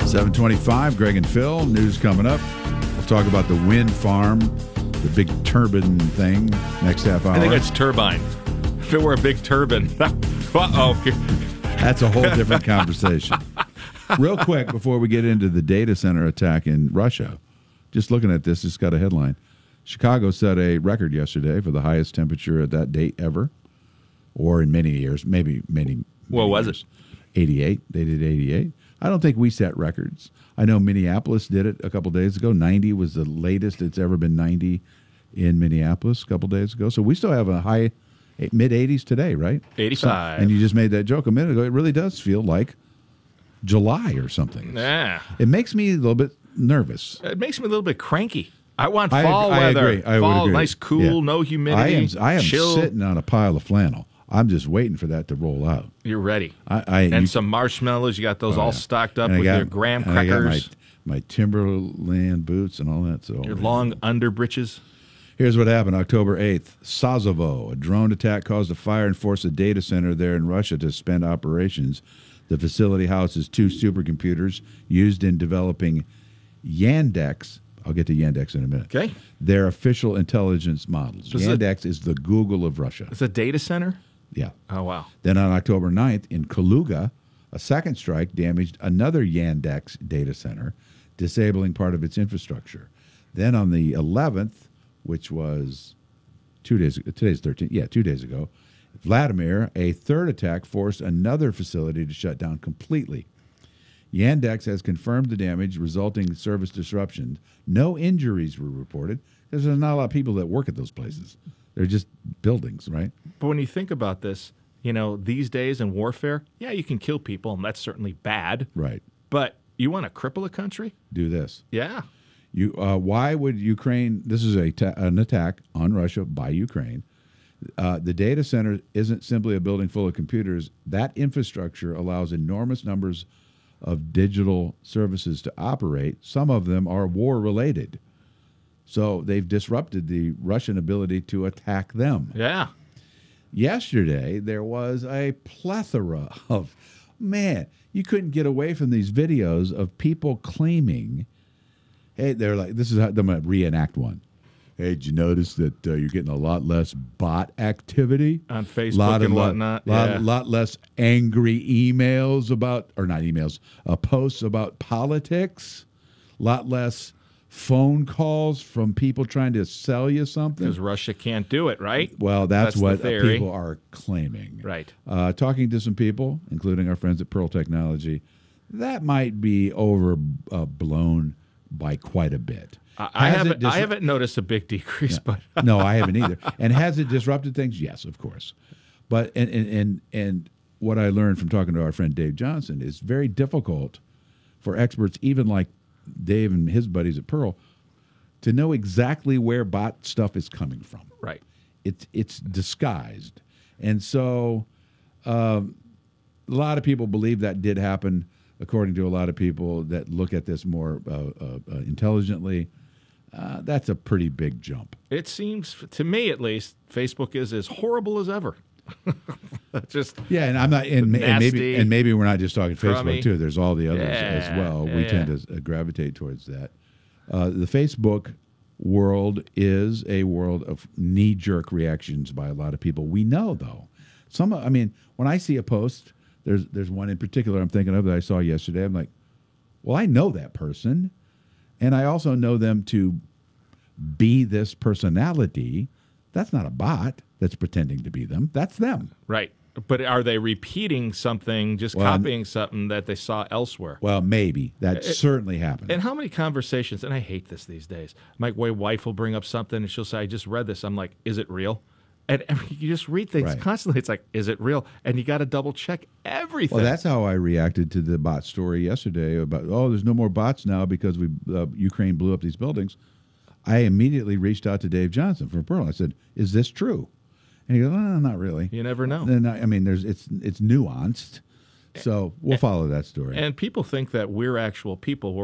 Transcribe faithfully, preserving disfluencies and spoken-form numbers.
seven twenty-five, Greg and Phil. News coming up. We'll talk about the wind farm, the big turbine thing, next half hour. I think it's turbine. If it were a big turbine. Uh-oh. That's a whole different conversation. Real quick, before we get into the data center attack in Russia, just looking at this, it's got a headline. Chicago set a record yesterday for the highest temperature at that date ever, or in many years, maybe many, many What was years. it? eighty-eight. They did eighty-eight. I don't think we set records. I know Minneapolis did it a couple days ago. ninety was the latest it's ever been ninety in Minneapolis a couple days ago. So we still have a high mid-eighties today, right? eighty-five. So, and you just made that joke a minute ago. It really does feel like July or something. Yeah. It makes me a little bit nervous. It makes me a little bit cranky. I want I, fall I weather. Agree. I fall, would agree. nice, cool, Yeah. no humidity. I am, I am chill. sitting on a pile of flannel. I'm just waiting for that to roll out. You're ready. I, I and you, some marshmallows. You got those oh, all yeah. stocked up And I with got- your graham and I got crackers, my, my Timberland boots and all that. So your long under breeches. Here's what happened October eighth. Sazovo, a drone attack caused a fire and forced a data center there in Russia to suspend operations. The facility houses two supercomputers used in developing Yandex. I'll get to Yandex in a minute. Okay. Their official intelligence models. This is a- Yandex is the Google of Russia. It's a data center? Yeah. Oh, wow. Then on October ninth, in Kaluga, a second strike damaged another Yandex data center, disabling part of its infrastructure. Then on the eleventh, which was two days ago, today's thirteenth, yeah, two days ago, Vladimir, a third attack forced another facility to shut down completely. Yandex has confirmed the damage, resulting in service disruptions. No injuries were reported because there's not a lot of people that work at those places. They're just buildings, right? But when you think about this, you know, these days in warfare, yeah, you can kill people, and that's certainly bad. Right. But you want to cripple a country? Do this. Yeah. You, uh, why would Ukraine? This is a ta- an attack on Russia by Ukraine. Uh, the data center isn't simply a building full of computers. That infrastructure allows enormous numbers of digital services to operate. Some of them are war related. So they've disrupted the Russian ability to attack them. Yeah. Yesterday, there was a plethora of, man, you couldn't get away from these videos of people claiming, hey, they're like, this is how I'm going to reenact one. Hey, did you notice that uh, you're getting a lot less bot activity? On Facebook lot and lot, whatnot. Lot, yeah. lot less angry emails about, or not emails, uh, posts about politics. Lot less phone calls from people trying to sell you something. Because Russia can't do it, right? Well, that's, That's the what theory. people are claiming. Right. Uh, talking to some people, including our friends at Pearl Technology, that might be overblown by quite a bit. I, I Has it haven't. dis- I haven't noticed a big decrease, but no, I haven't either. And has it disrupted things? Yes, of course. But and and and, and what I learned from talking to our friend Dave Johnson is very difficult for experts, even like Dave and his buddies at Pearl, to know exactly where bot stuff is coming from. right. It's it's disguised, and so um, a lot of people believe that did happen. According to a lot of people that look at this more uh, uh, uh, intelligently, uh, that's a pretty big jump. It seems, to me at least, Facebook is as horrible as ever. Just Yeah, and I'm not, and, ma- and maybe Nasty, and maybe we're not just talking crummy. Facebook too. There's all the others Yeah, as well. yeah, we yeah. tend to uh, gravitate towards that. Uh, the Facebook world is a world of knee-jerk reactions by a lot of people. We know, though. Some, I mean, when I see a post, there's there's one in particular I'm thinking of that I saw yesterday. I'm like, well, I know that person, and I also know them to be this personality. That's not a bot that's pretending to be them. That's them. right. But are they repeating something, just Well, copying something that they saw elsewhere? Well, maybe. That It- certainly happened. And how many conversations, and I hate this these days, my wife will bring up something and she'll say, I just read this. I'm like, is it real? And every, you just read things Right. constantly. It's like, is it real? And you got to double check everything. Well, that's how I reacted to the bot story yesterday about, oh, there's no more bots now because we uh, Ukraine blew up these buildings. I immediately reached out to Dave Johnson from Pearl. I said, is this true? And he goes, no, not really. You never know. Then I I mean, there's it's it's nuanced. So we'll follow that story. And people think that we're actual people.